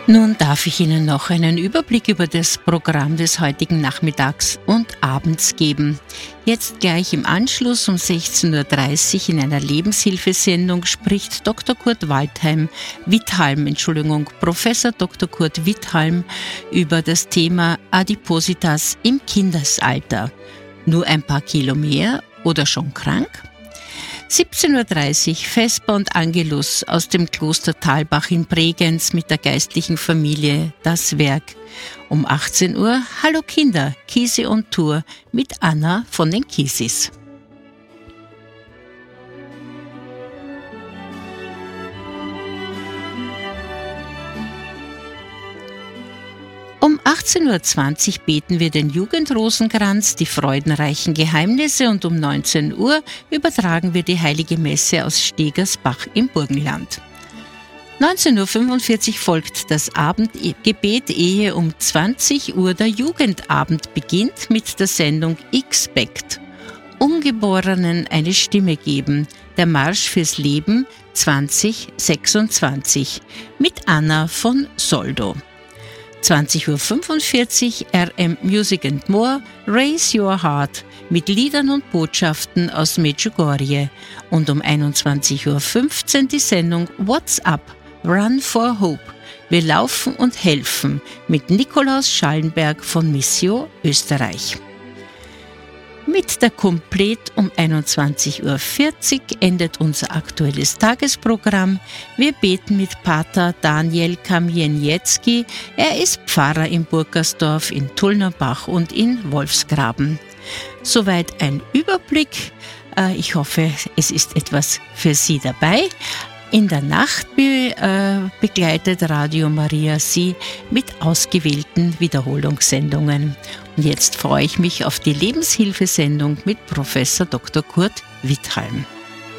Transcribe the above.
Nun darf ich Ihnen noch einen Überblick über das Programm des heutigen Nachmittags und Abends geben. Jetzt gleich im Anschluss um 16.30 Uhr in einer Lebenshilfesendung spricht Professor Dr. Kurt Withalm über das Thema Adipositas im Kindesalter. Nur ein paar Kilo mehr oder schon krank? 17.30 Uhr Vesper und Angelus aus dem Kloster Thalbach in Bregenz mit der geistlichen Familie Das Werk. Um 18 Uhr Hallo Kinder, Kisi on Tour mit Anna von den Kisis. Um 18.20 Uhr beten wir den Jugendrosenkranz, die freudenreichen Geheimnisse, und um 19 Uhr übertragen wir die Heilige Messe aus Stegersbach im Burgenland. 19.45 Uhr folgt das Abendgebet, ehe um 20 Uhr der Jugendabend beginnt mit der Sendung Expect. Ungeborenen eine Stimme geben, der Marsch fürs Leben 2026 mit Anna von Soldo. 20.45 Uhr RM Music and More, Raise Your Heart mit Liedern und Botschaften aus Medjugorje und um 21.15 Uhr die Sendung What's Up? Run for Hope. Wir laufen und helfen mit Nikolaus Schallenberg von Missio Österreich. Mit der Komplet um 21.40 Uhr endet unser aktuelles Tagesprogramm. Wir beten mit Pater Daniel Kamieniecki. Er ist Pfarrer in Burgersdorf, in Tullnerbach und in Wolfsgraben. Soweit ein Überblick. Ich hoffe, es ist etwas für Sie dabei. In der Nacht begleitet Radio Maria Sie mit ausgewählten Wiederholungssendungen. Und jetzt freue ich mich auf die Lebenshilfesendung mit Professor Dr. Kurt Withalm.